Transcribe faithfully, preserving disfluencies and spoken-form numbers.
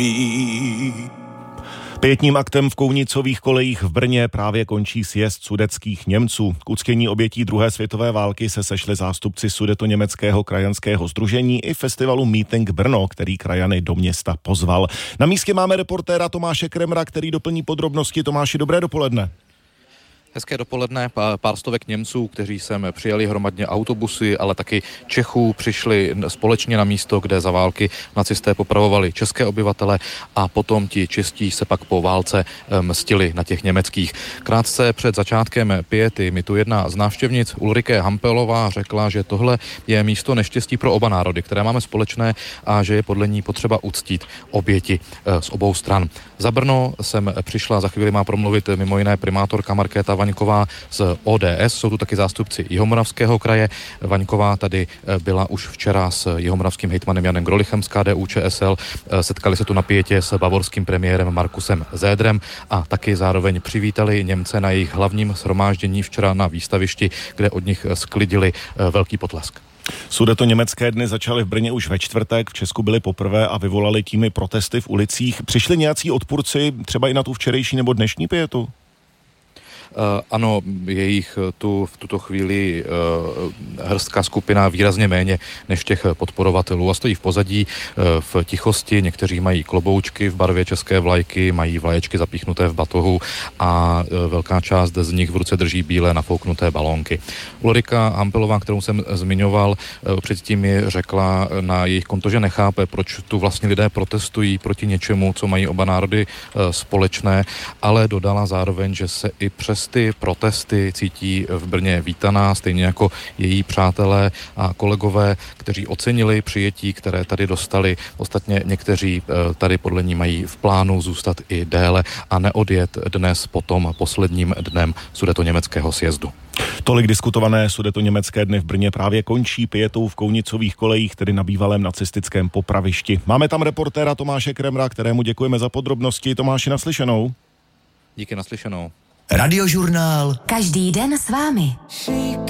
Pětním aktem v Kounicových kolejích v Brně právě končí sjezd sudetských Němců. K uctění obětí druhé světové války se sešli zástupci Sudetoněmeckého krajanského sdružení i festivalu Meeting Brno, který krajany do města pozval. Na místě máme reportéra Tomáše Kremra, který doplní podrobnosti. Tomáši, dobré dopoledne. Hezké dopoledne, pár stovek Němců, kteří sem přijeli hromadně autobusy, ale taky Čechů, přišli společně na místo, kde za války nacisté popravovali české obyvatele a potom ti čistí se pak po válce mstili na těch německých. Krátce před začátkem piety mi tu jedna z návštěvnic Ulrike Hampelová řekla, že tohle je místo neštěstí pro oba národy, které máme společné a že je podle ní potřeba uctít oběti z obou stran. Za Brno jsem přišla, za chvíli má promluvit mimo jiné primátorka Markéta Vaňková z O D S, jsou tu taky zástupci Jihomoravského kraje. Vaňková tady byla už včera s jihomoravským hejtmanem Janem Grolichem z K D U Č S L, setkali se tu na pietě s bavorským premiérem Markusem Zédrem a taky zároveň přivítali Němce na jejich hlavním shromáždění včera na výstavišti, kde od nich sklidili velký potlesk. Sudetoněmecké dny začaly v Brně už ve čtvrtek, v Česku byly poprvé a vyvolali tímy protesty v ulicích. Přišli nějací odpůrci třeba i na tu včerejší nebo dnešní pietu? Uh, ano, je jich tu v tuto chvíli uh, hrstka skupina výrazně méně než těch podporovatelů a stojí v pozadí uh, v tichosti. Někteří mají kloboučky v barvě české vlajky, mají vlaječky zapíchnuté v batohu a uh, velká část z nich v ruce drží bílé nafouknuté balónky. Ulrika Hampelová, kterou jsem zmiňoval, uh, předtím mi řekla na jejich konto, že nechápe, proč tu vlastně lidé protestují proti něčemu, co mají oba národy uh, společné, ale dodala zároveň, že se i přes ty protesty cítí v Brně vítaná, stejně jako její přátelé a kolegové, kteří ocenili přijetí, které tady dostali. Ostatně někteří tady podle ní mají v plánu zůstat i déle a neodjet dnes potom posledním dnem sudetoněmeckého sjezdu. Tolik diskutované sudetoněmecké dny v Brně právě končí pietou v Kounicových kolejích, tedy na bývalém nacistickém popravišti. Máme tam reportéra Tomáše Kremra, kterému děkujeme za podrobnosti. Tomáši, naslyšenou. Díky, naslyšenou. Radiožurnál. Každý den s vámi.